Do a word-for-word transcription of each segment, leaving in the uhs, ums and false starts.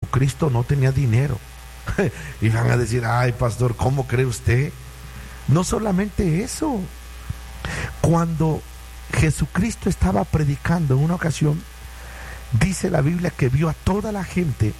Jesucristo no tenía dinero. Y van a decir, ay pastor, ¿cómo cree usted? No solamente eso. Cuando Jesucristo estaba predicando en una ocasión, dice la Biblia que vio a toda la gente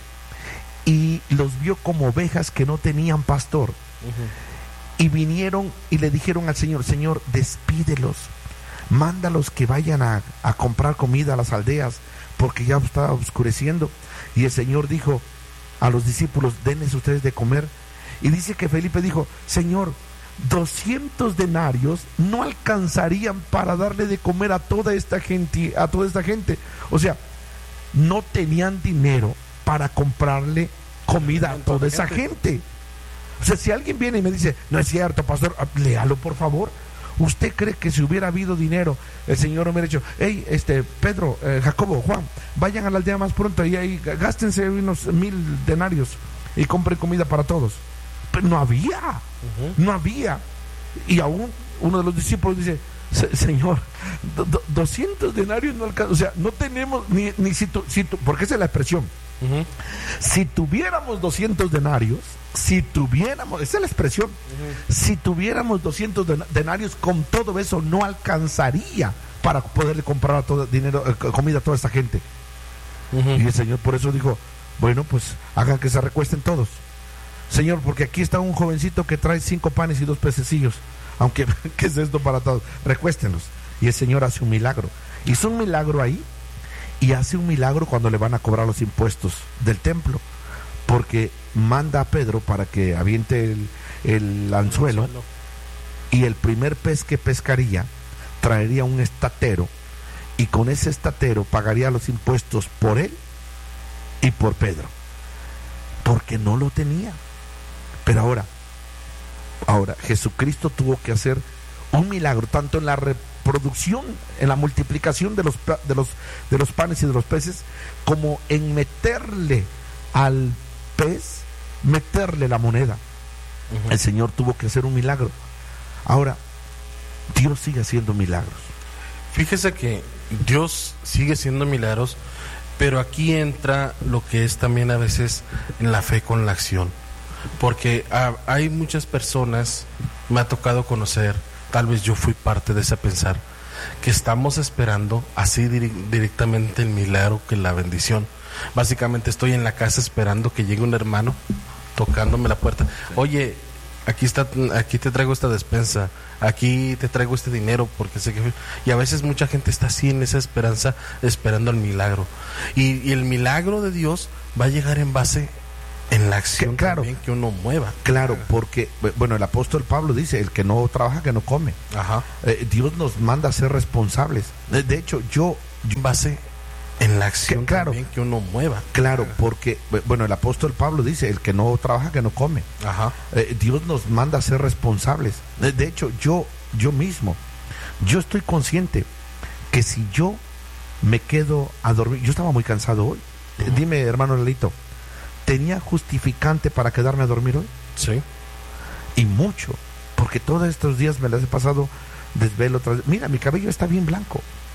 y los vio como ovejas que no tenían pastor. Uh-huh. Y vinieron y le dijeron al Señor, Señor, despídelos, mándalos que vayan a, a comprar comida a las aldeas, porque ya está oscureciendo. Y el Señor dijo a los discípulos, denles ustedes de comer. Y dice que Felipe dijo, Señor, doscientos denarios no alcanzarían para darle de comer a toda esta gente, a toda esta gente. O sea, no tenían dinero para comprarle comida a toda esa gente. O sea, si alguien viene y me dice, no es cierto, pastor, léalo por favor. ¿Usted cree que si hubiera habido dinero, el Señor hubiera dicho, hey, este, Pedro, eh, Jacobo, Juan, vayan a la aldea más pronto y ahí gástense unos mil denarios y compren comida para todos? Pero no había, uh-huh. no había. Y aún uno de los discípulos dice, Señor, do, do, doscientos denarios no alcanzan. O sea, no tenemos ni, ni si tú, si tú, porque esa es la expresión. Uh-huh. Si tuviéramos doscientos denarios, si tuviéramos, esa es la expresión, uh-huh. si tuviéramos doscientos denarios, con todo eso no alcanzaría para poderle comprar a todo, dinero, eh, comida a toda esta gente. Uh-huh. Y el Señor por eso dijo, bueno, pues hagan que se recuesten todos. Señor, porque aquí está un jovencito que trae cinco panes y dos pececillos. Aunque, ¿qué es esto para todos? Recuéstenlos. Y el Señor hace un milagro. Hizo un milagro ahí y hace un milagro cuando le van a cobrar los impuestos del templo. Porque manda a Pedro para que aviente el, el anzuelo, el anzuelo y el primer pez que pescaría traería un estatero y con ese estatero pagaría los impuestos por él y por Pedro. Porque no lo tenía. Pero ahora, ahora Jesucristo tuvo que hacer un milagro, tanto en la reproducción, en la multiplicación de los, de los, de los panes y de los peces, como en meterle al pez, meterle la moneda. Uh-huh. El Señor tuvo que hacer un milagro. Ahora, Dios sigue haciendo milagros. Fíjese que Dios sigue haciendo milagros, pero aquí entra lo que es también a veces en la fe con la acción. Porque ah, hay muchas personas, me ha tocado conocer, tal vez yo fui parte de ese pensar, que estamos esperando así dir- directamente el milagro que la bendición. Básicamente estoy en la casa esperando que llegue un hermano tocándome la puerta. Oye, aquí está, aquí te traigo esta despensa, aquí te traigo este dinero, porque sé que... Y a veces mucha gente está así en esa esperanza, esperando el milagro. Y, y el milagro de Dios va a llegar en base en la acción, que, claro, también que uno mueva. Claro, porque, bueno, el apóstol Pablo dice, el que no trabaja, que no come. Ajá. Eh, Dios nos manda a ser responsables. De, de hecho, yo... En base en la acción, que, claro, también que uno mueva. Claro, porque, bueno, el apóstol Pablo dice, el que no trabaja, que no come. Ajá. Eh, Dios nos manda a ser responsables. De, de hecho, yo, yo mismo, yo estoy consciente que si yo me quedo a dormir, yo estaba muy cansado hoy. Uh-huh. Dime, hermano Lalito, ¿tenía justificante para quedarme a dormir hoy? Sí. Y mucho, porque todos estos días me las he pasado desvelo tras... Mira, mi cabello está bien blanco.